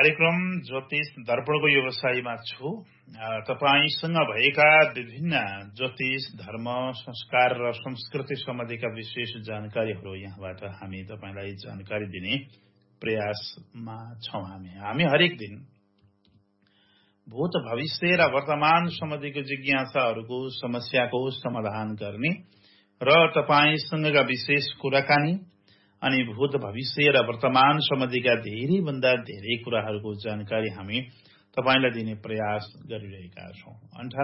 कार्यक्रम ज्योतिष दर्पणको व्यवसायमा छु। तपाईसँग भएका विभिन्न ज्योतिष, धर्म, संस्कार र संस्कृति सम्बन्धीका विशेष जानकारीहरू यहाँबाट हामी तपाईलाई जानकारी दिने प्रयासमा छौं। हामी हरेक दिन भूत, भविष्य र वर्तमान सम्बन्धीको जिज्ञासाहरूको समस्याको समाधान गर्ने र तपाईसँगका विशेष कुराकानी अनि भूत, भविष्य र वर्तमान सम्बन्धीका धेरै भन्दा धेरै कुराहरूको जानकारी हामी तपाईलाई दिने प्रयास गरिरहेका छौं।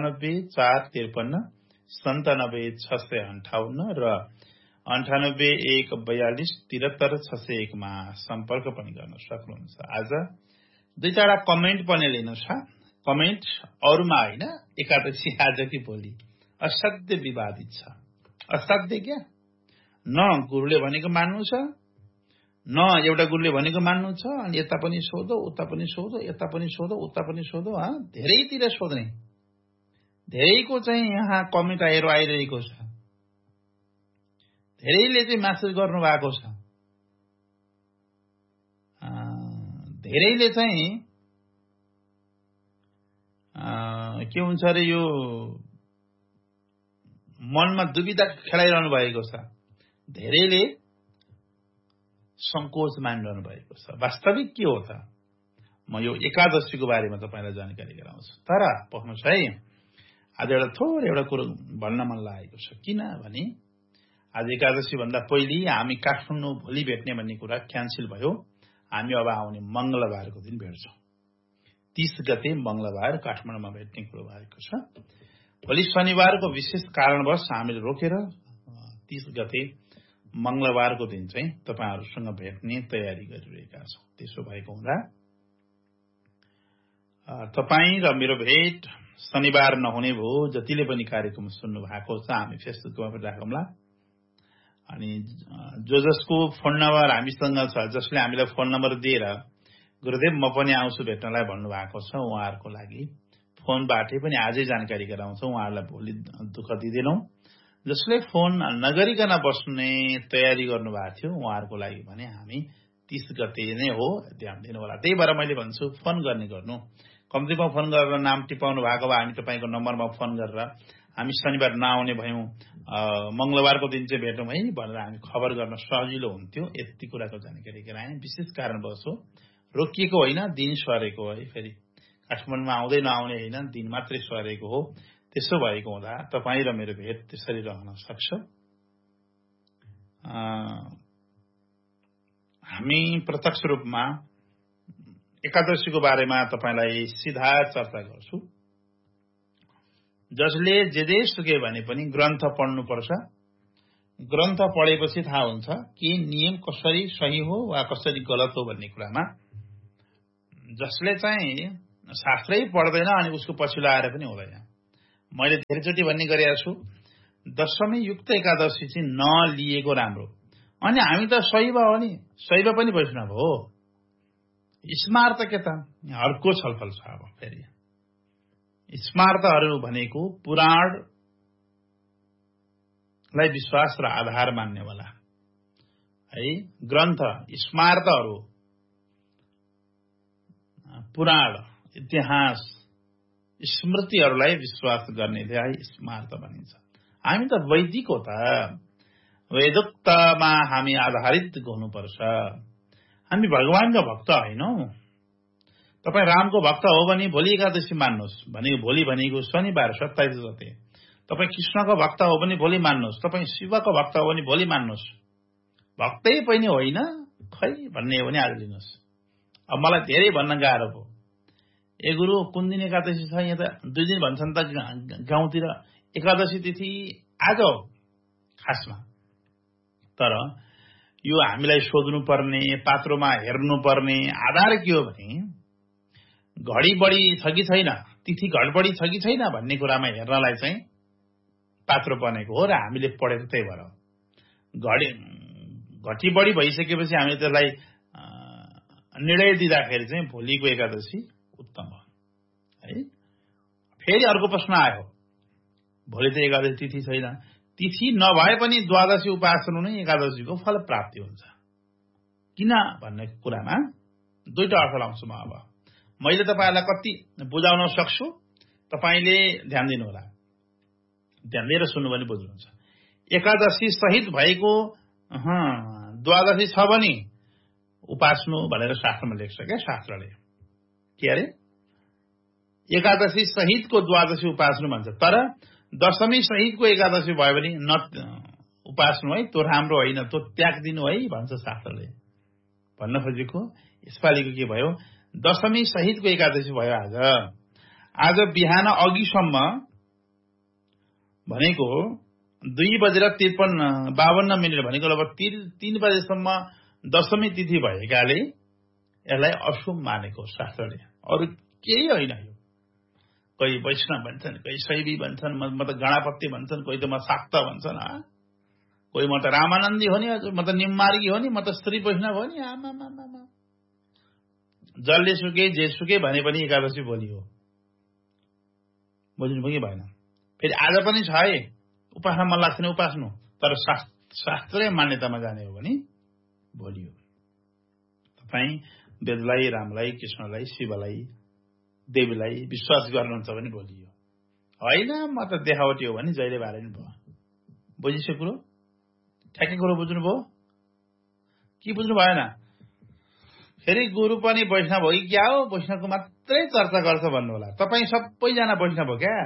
9845539658 र 9814273601 मा सम्पर्क पनि गर्न सक्नुहुन्छ। आज दुई चारवटा कमेन्ट पनि लिनुहोस्। कमेन्ट अरूमा होइन, एकादशी आज कि भोलि असाध्य विवादित छ। असाध्य क्या? न गुरुले भनेको मान्नु छ, न एउटा गुरुले भनेको मान्नु छ, अनि यता पनि सोधो, उता पनि सोधो, यता पनि सोधो, उता पनि सोधो, धेरैतिर सोध्ने। धेरैको चाहिँ यहाँ कमेन्ट आइरहेको छ। धेरैले चाहिँ म्यासेज गर्नु भएको छ। धेरैले चाहिँ के हुन्छ अरे, यो मनमा दुविधा खेलाइरहनु भएको छ। धेरैले संकोच मानिरहनु भएको छ। वास्तविक के हो त? म यो एकादशीको बारेमा तपाईलाई जानकारी गराउँछु। तर पक्नुहोस् है, आज एउटा कुरो भन्न मन लागेको छ। किनभने आज एकादशी भन्दा पहिले हामी काठमाडौँ भोलि भेट्ने भन्ने कुरा क्यान्सल भयो। हामी अब आउने मंगलबारको दिन भेट्छौं। 30 गते मंगलबार काठमाडौँमा भेट्ने कुरो भएको छ। भोलि शनिबारको विशेष कारणवश हामीले रोकेर 30 गते मंगलबारको दिन चाहिँ तपाईहरुसँग भेट्ने तयारी गरिरहेका छौं। त्यसो भएको हुँदा तपाई र मेरो भेट शनिबार नहुने भो। जतिले पनि कार्यक्रम सुन्नु भएको छ हामी फेसबुकमा पनि राखौँला। अनि जसको फोन नम्बर हामीसँग छ, जसले हामीलाई फोन नम्बर दिएर गुरुदेव म पनि आउँछु भेट्नलाई भन्नु भएको छ, उहाँहरुको लागि फोनबाटै पनि आजै जानकारी गराउँछौं। उहाँहरुलाई भोलि दुःख दिदैनौं। जसले फोन नगरिकन बस्ने तयारी गर्नु भएको थियो उहाँहरुको लागि भने हामी 30 गते नै हो, ध्यान दिनु होला। त्यही भएर मैले भन्छु फोन गर्नु। कम्तीमा फोन गरेर नाम टिपाउनु भएको भए हामी तपाईको नम्बरमा फोन गरेर हामी शनिबार नआउने भयौं, मंगलबारको दिन चाहिँ भेटौं है भनेर हामी खबर गर्न सजिलो हुन्थ्यो। यति कुराको जानकारी गराएँ। विशेष कारणवश हो, रोकिएको होइन, दिन सरेको है। फेरि काठमाडौँमा आउँदै नआउने होइन, दिन मात्रै सरेको हो। त्यसो भएको हुँदा तपाई र मेरो भेट त्यसरी रहन सक्छ। हामी प्रत्यक्ष रूपमा एकादशीको बारेमा तपाईलाई सीधा चर्चा गर्छु। जसले जेदेसुकै भने पनि ग्रन्थ पढ्नुपर्छ। ग्रन्थ पढेपछि थाहा हुन्छ कि नियम कसरी सही हो वा कसरी गलत हो भन्ने कुरामा। जसले चाहिँ शास्त्रै पढ्दैन अनि उसको पछिल्लो आएर पनि हुँदैन। मैले धेरैचोटि भन्ने गरेको छु, दशमी युक्त एकादशी चाहिँ नलिएको राम्रो। अनि हामी त शैव हो नि, शैव पनि वैष्णव हो। स्मार्त के त अर्को छलफल छ। अब फेरि स्मार्तहरू भनेको पुराणलाई विश्वास र आधार मान्नेवाला है। ग्रन्थ स्मार्तहरू पुराण, इतिहास, स्मृतिहरूलाई विश्वास गर्नेले है स्मार्त भनिन्छ। हामी त वैदिक हो त, वेदोक्तमा हामी आधारित हुनुपर्छ। हामी भगवानको भक्त होइनौ। तपाई रामको भक्त हो भने भोलि एकादशी मान्नुहोस् भनेको भोलि भनेको शनिबार 27 गते। तपाई कृष्णको भक्त हो भने भोलि मान्नुहोस्। तपाई शिवको भक्त हो भने भोलि मान्नुहोस्। भक्तै पनि होइन खै भन्ने हो भने आज लिनुहोस्। अब मलाई धेरै भन्न गाह्रो भयो। ए गुरु कुन दिन एकादशी छ? यहाँ त 2 दिन भन्छन् त गाउँतिर। एकादशी तिथि आज हो खासमा। तर यो हामीलाई सोध्नु पर्ने, पात्रोमा हेर्नु पर्ने आधार के हो भने घडी बढी छ कि छैन, तिथि घडबडी छ कि छैन भन्ने कुरामा हेर्नलाई चाहिँ पात्रो बनेको हो र हामीले पढेको त्यही भएर। घटी बढी भइसकेपछि हामीले त्यसलाई निर्णय दिँदाखेरि चाहिँ भोलिको एकादशी उत्तम हो है। फेरि अर्को प्रश्न आयो, भोलि त एकादशी तिथि छैन। तिथि नभए पनि द्वादशी उपासना नै एकादशीको फल प्राप्ति हुन्छ। किन भन्ने कुरामा दुईटा अर्थ लाउँछु म। अब मैले तपाईहरुलाई कति बुझाउन सक्छु तपाईले ध्यान दिनुहोला, ध्यान दिएर सुन्नु पनि बुझ्नुहुन्छ। एकादशी सहित भएको द्वादशी छ भने उपास्नु भनेर शास्त्रमा लेख्छ क्या। शास्त्रले के अरे एकादशी सहितको द्वादशी उपास्नु भन्छ, तर दशमी सहितको एकादशी भयो भने न उपास्नु है, त्यो राम्रो होइन, त्यो त्याग दिनु है भन्छ शास्त्रले। भन्न खोजेको यसपालिको के भयो, दशमी सहितको एकादशी भयो आज बिहान अघिसम्म भनेको 2:52 भनेको लगभग 3 बजेसम्म दशमी तिथि भएकाले यसलाई अशुभ मानेको शास्त्रले, अरु केही होइन। यो कोही वैष्णव भन्छन्, कोही शैवी भन्छन्, म त गणापत्य भन्छन्, कोही त म शाक्त भन्छन्, कोही म त रामानन्दी हो नि, म त निम्मार्गी हो नि, म त स्त्री वैष्णव हो नि। आमा जसले सुके जे सुके भने पनि एकादशी भोलि हो। बुझ्नुभयो कि भएन? फेरि आज पनि छ है, उपासना मन लाग्छ नि उपास्नु, तर शास्त्रीय मान्यतामा जाने हो भने भोलि हो। तपाईँ वेदलाई, रामलाई, कृष्णलाई, शिवलाई, देवीलाई विश्वास गर्नुहुन्छ भने भोलि हो। होइन म त देखावटी हो भने जहिले बारे नि भयो। बुझिसक्यो कुरो? ठ्याक्कै कुरो बुझ्नुभयो कि बुझ्नु भएन? फेरि गुरु पनि वैष्णव हो कि क्या हो, वैष्णवको मात्रै चर्चा गर्छ भन्नु होला। तपाईँ सबैजना वैष्णव हो क्या?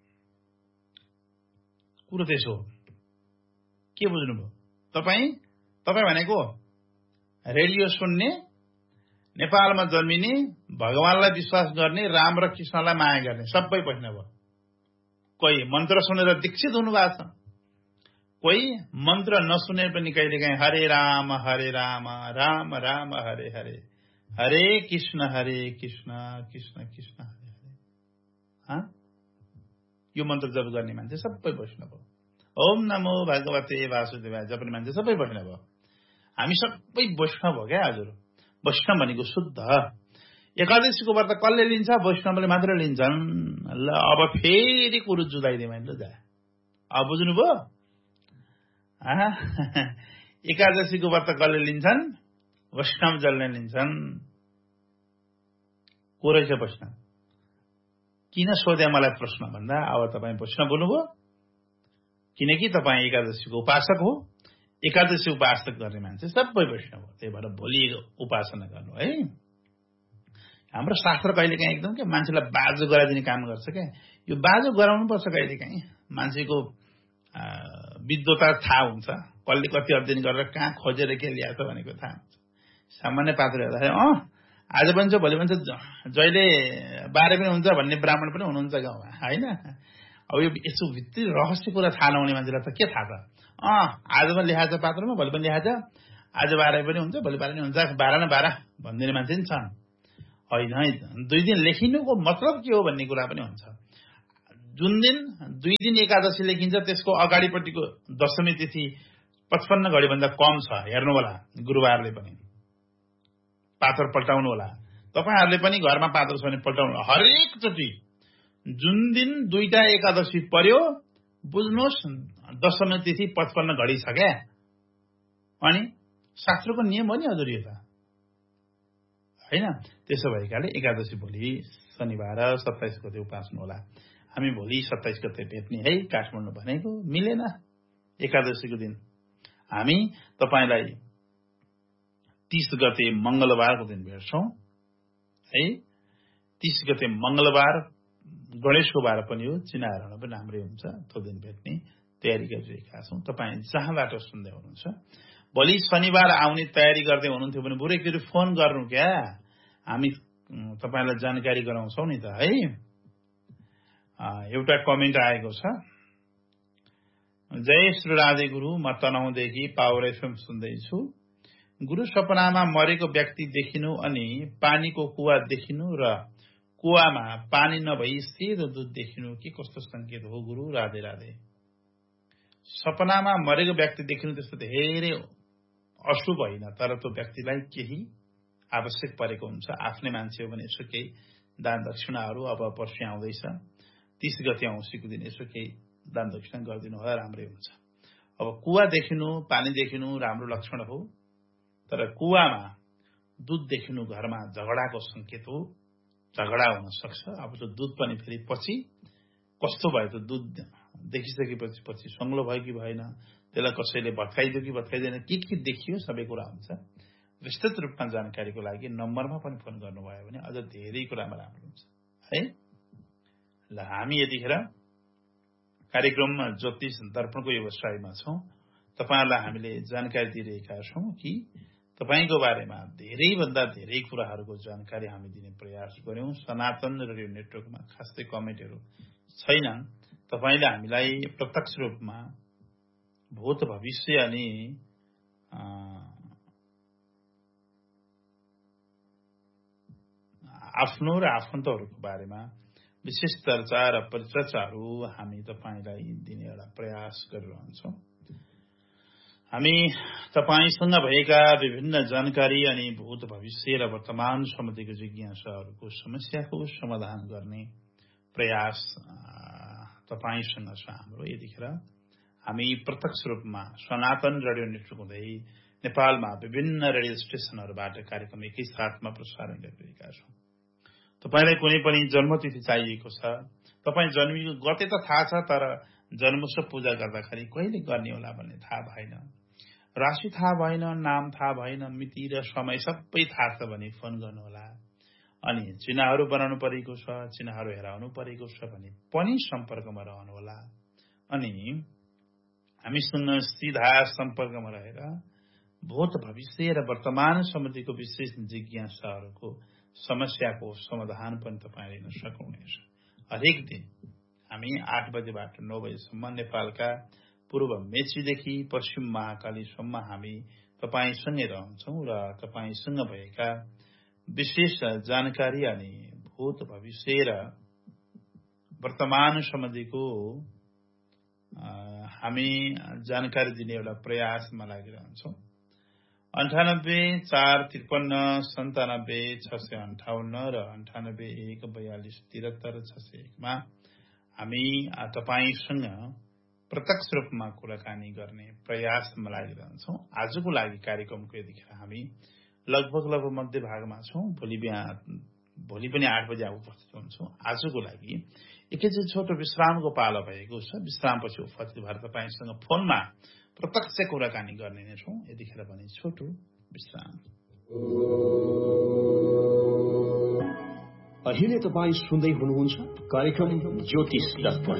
कुरो त्यसो हो। के बुझ्नुभयो? तपाईँ भनेको रेडियो सुन्ने, नेपालमा जन्मिने, भगवानलाई विश्वास गर्ने, राम र कृष्णलाई माया गर्ने सबै वैष्णव हो। कोही मन्त्र सुनेर दीक्षित हुनुभएको छ, कोही मन्त्र नसुने पनि कहिलेकाहीँ हरे राम राम राम हरे हरे, हरे कृष्ण कृष्ण कृष्ण हरे हरे, यो मन्त्र जप गर्ने मान्छे सबै वैष्णव हो। ओम नमो भगवते वासुदेवाय जप्ने मान्छे सबै वैष्णव हो। हामी सबै वैष्णव हो क्या हजुर। वैष्णव भनेको शुद्ध। एकादशीको व्रत कसले लिन्छ? वैष्णवले मात्र लिन्छन्। ल अब फेरि कुरो जुदाइदिए मैले ल जा। अब बुझ्नुभयो? एकादशीको व्रत कसले लिन्छन्? वैष्णव जसले लिन्छन्। को रहेछ वैष्णव? किन सोधे मलाई प्रश्न भन्दा अब तपाईँ वैष्णव बोल्नुभयो, किनकि तपाईँ एकादशीको उपासक हो। एकादशी उपासक गर्ने मान्छे सबै वैष्णव हो। त्यही भएर भोलि उपासना गर्नु है। हाम्रो शास्त्र कहिलेकाहीँ एकदम क्या मान्छेलाई बाजो गराइदिने काम गर्छ क्या। यो बाजो गराउनु पर्छ कहिलेकाहीँ। मान्छेको विद्वता थाहा हुन्छ, कसले कति अध्ययन गरेर कहाँ खोजेर के ल्याएको भनेको थाहा हुन्छ। सामान्य पात्र हेर्दाखेरि आज पनि छ भोलि पनि छ, जहिले बारे पनि हुन्छ भन्ने ब्राह्मण पनि हुनुहुन्छ गाउँमा होइन। अब यो यसो भित्री रहस्य कुरा थाहा नहुने मान्छेलाई त के थाहा छ? आज पनि लेखाएको छ पात्रमा, भोलि पनि लेखाएको छ, आज 12 पनि हुन्छ, भोलि 12 पनि हुन्छ, 12 न 12 भनिदिने मान्छे पनि छन्। होइन है, 2 दिन लेखिनुको मतलब के हो भन्ने कुरा पनि हुन्छ। जुन दिन 2 दिन एकादशी लेखिन्छ त्यसको अगाडिपट्टिको दशमी तिथि 55 घडीभन्दा कम छ। हेर्नु होला गुरुबारले पनि पात्र पल्टाउनु होला। तपाईहरुले पनि घरमा पात्र छ भने पल्टाउनु होला। हरेक चोटि जुन दिन 2टा एकादशी पर्यो बुझ्नुहोस् दशमी तिथि 55 घडी छ क्या। अनि शास्त्रको नियम हो नि हजुर यो त हैन। त्यसो भएकाले एकादशी भोलि शनिबार 27 गते उपास्नु होला। हामी भोलि 27 गते भेट्ने है काठमाडौँ भनेको मिलेन एकादशीको दिन। हामी तपाईलाई 30 गते मंगलबारको दिन भेट्छौं है। 30 गते मंगलबार गणेशको बार पनि हो, चिनाहरुमा पनि राम्रै हुन्छ। त्यो दिन भेट्ने तयारी गरिरहेका छौं। तपाई जहाँबाट सुन्दै हुनुहुन्छ भोलि शनिबार आउने तयारी गर्दै हुनुहुन्थ्यो भने बरु एकचोटि फोन गर्नु क्या, हामी तपाईलाई जानकारी गराउँछौं नि त है। एउटा कमेन्ट आएको छ, जय श्री राधे गुरु, म तनहुँदेखि पावर एफएम सुन्दैछु। गुरु सपनामा मरेको व्यक्ति देखिनु अनि पानीको कुवा देखिनु र कुवामा पानी नभई सेतो दूध देखिनु के कस्तो संकेत हो गुरु? राधे राधे। सपनामा मरेको व्यक्ति देखिनु त्यस्तो धेरै अशुभ होइन, तर त्यो व्यक्तिलाई केही आवश्यक परेको हुन्छ। आफ्नै मान्छे हो भने यसो केही दान दक्षिणाहरू अब पर्सि आउँदैछ 30 गते औँसीको दिन यसो केही दान दक्षिणा गरिदिनु होला, राम्रै हुन्छ। अब कुवा देखिनु पानी देखिनु राम्रो लक्षण हो, तर कुवामा दुध देखिनु घरमा झगडाको संकेत हो, झगडा हुन सक्छ। अब त्यो दुध पनि फेरि पछि कस्तो भयो त दुध देखिसकेपछि पछि सङ्लो भयो कि भएन, त्यसलाई कसैले भत्काइदियो कि भत्काइदिएन, के देखियो सबै कुरा हुन्छ। विस्तृत रूपमा जानकारीको लागि नम्बरमा पनि फोन गर्नुभयो भने अझ धेरै कुरामा राम्रो हुन्छ है। ल हामी यतिखेर कार्यक्रम ज्योतिष दर्पणको व्यवसायमा छौँ। तपाईहरुलाई हामीले जानकारी दिइरहेका छौँ कि तपाईको बारेमा धेरैभन्दा धेरै कुराहरूको जानकारी हामी दिने प्रयास गर्यौं। सनातन रेडियो नेटवर्कमा खासै कमेन्टहरू छैनन्। तपाईले हामीलाई प्रत्यक्ष रूपमा भूत भविष्य अनि आफ्नो र आफन्तहरूको बारेमा विशेष चर्चा र परिचर्चाहरू हामी तपाईलाई दिने एउटा प्रयास गरिरहन्छौँ। हामी तपाईसँग भएका विभिन्न जानकारी अनि भूत भविष्य र वर्तमान सम्बन्धीको जिज्ञासाहरूको समस्याको समाधान गर्ने प्रयास तपाईसँग छ हाम्रो। यतिखेर हामी प्रत्यक्ष रूपमा सनातन रेडियो नेटवर्क हुँदै नेपालमा विभिन्न रेडियो स्टेशनहरूबाट कार्यक्रम एकैसाथमा प्रसारण गरिरहेका छौँ। तपाईलाई कुनै पनि जन्मतिथि चाहिएको छ, तपाई जन्मिएको गते त थाहा छ, तर जन्मोत्सव पूजा गर्दाखेरि कहिले गर्ने होला भन्ने थाहा भएन, राशि थाहा भएन, नाम थाहा भएन, मिति र समय सबै थाहा छ भने फोन गर्नुहोला। अनि चिन्हहरू बनाउनु परेको छ, चिन्हहरू हेराउनु परेको छ भने पनि सम्पर्कमा रहनुहोला। अनि हामीसँग सिधा सम्पर्कमा रहेर भूत भविष्य र वर्तमान सम्बन्धीको विशेष जिज्ञासाहरूको समस्याको समाधान पनि तपाईले लिन सक्नुहुनेछ। हरेक दिन हामी 8 बजेबाट 9 बजेसम्म नेपालका पूर्व मेचीदेखि पश्चिम महाकालीसम्म हामी तपाईसँगै रहन्छौँ र तपाईसँग भएका विशेष जानकारी अनि भूत भविष्य र वर्तमान सम्बन्धीको हामी जानकारी दिने एउटा प्रयासमा लागिरहन्छौँ। 9845397658 र 9814423601 मा हामी तपाईसँग प्रत्यक्ष रूपमा कुराकानी गर्ने प्रयासमा लागिरहन्छौँ। आजको लागि कार्यक्रमको यतिखेर हामी लगभग मध्य भागमा छौँ। भोलि पनि 8 बजे उपस्थित हुन्छौँ। आजको लागि एकैछिन छोटो विश्रामको पालो भएको छ। विश्रामपछि उपस्थित भएर तपाईसँग फोनमा प्रत्यक्ष कुराकानी गर्ने नै छौँ। यतिखेर पनि छोटो विश्राम। अहिले तपाई सुन्दै हुनुहुन्छ कार्यक्रम ज्योतिष दर्पण।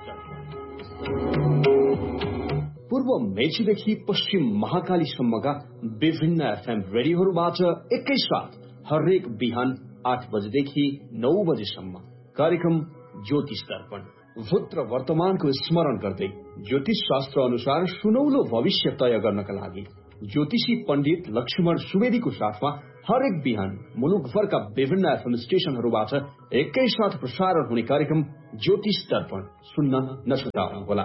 पूर्व मेचीदेखि पश्चिम महाकालीसम्मका विभिन्न एफएम रेडियोहरूबाट एकैसाथ हरेक बिहान 8 बजेदेखि 9 बजेसम्म कार्यक्रम ज्योतिष दर्पण। भूत र वर्तमानको स्मरण गर्दै ज्योतिष शास्त्र अनुसार सुनौलो भविष्य तय गर्नका लागि ज्योतिषी पण्डित लक्ष्मण सुवेदीको साथमा हरेक बिहान मुलुकभरका विभिन्न एफएम स्टेशनहरूबाट एकैसाथ प्रसारण हुने कार्यक्रम ज्योतिष दर्पण सुन्न नछुटाउनुहोला।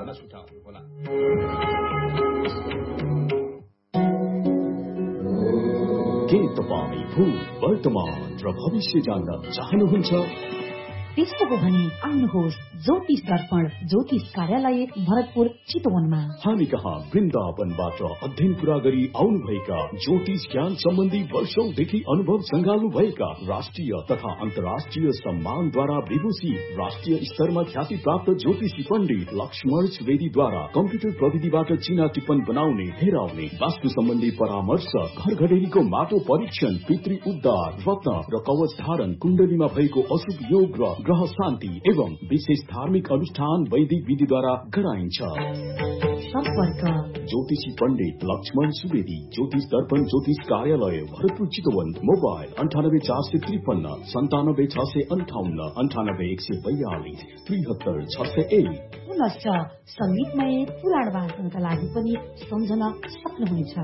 के तपाईँ भूत वर्तमान र भविष्य जान्न चाहनुहुन्छ? त्यस्तो हो भने आउनुहोस् ज्योतिष दर्पण ज्योतिष कार्यालय भरतपुर चितवनमा। हामी कहाँ वृन्दावनबाट अध्ययन पूरा गरी आउनुभएका ज्योतिष ज्ञान सम्बन्धी वर्षौंदेखि अनुभव संगाल्नु भएका राष्ट्रिय तथा अन्तर्राष्ट्रिय सम्मानद्वारा विभूषित राष्ट्रिय स्तरमा ख्याति प्राप्त ज्योतिषी पण्डित लक्ष्मण सुवेदीद्वारा कम्प्युटर प्रविधिबाट चिना टिप्पण बनाउने, हेराउने, वास्तु सम्बन्धी परामर्श, घर घडेरीको माटो परीक्षण, पितृ उद्धार, रत्न र कवच धारण, कुण्डलीमा भएको अशुभ योग र ग्रह शान्ति एवं विशेष धार्मिक अनुष्ठान वैदिक विधिद्वारा गराइन्छ। सम्पर्क ज्योतिषी पण्डित लक्ष्मण सुवेदी, ज्योतिष दर्पण ज्योतिष कार्यालय भरतपुर चितवन। मोबाइल 98453 97658 98142 73601। पुनश्च संगीतमय पुराण वाचनका लागि पनि सम्झन सक्नुहुनेछ।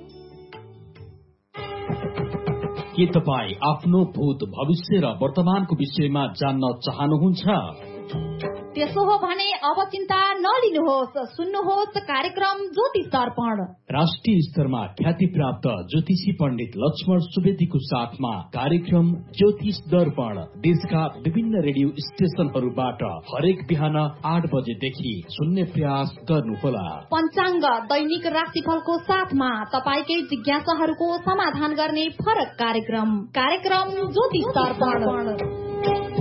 के तपाईँ आफ्नो भूत भविष्य र वर्तमानको विषयमा जान्न चाहनुहुन्छ? त्यसो हो भने अब चिन्ता नलिनुहोस्, सुन्नुहोस् कार्यक्रम ज्योतिष दर्पण। राष्ट्रिय स्तरमा ख्याति प्राप्त ज्योतिषी पण्डित लक्ष्मण सुवेदीको साथमा कार्यक्रम ज्योतिष दर्पण देशका विभिन्न रेडियो स्टेशनहरूबाट हरेक बिहान 8 बजेदेखि सुन्ने प्रयास गर्नुहोला। पञ्चाङ्ग, दैनिक राशिफलको साथमा तपाईकै जिज्ञासाहरूको समाधान गर्ने फरक कार्यक्रम ज्योतिष दर्पण।